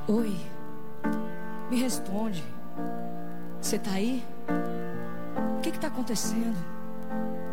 Oi, me responde. Você está aí? O que está acontecendo?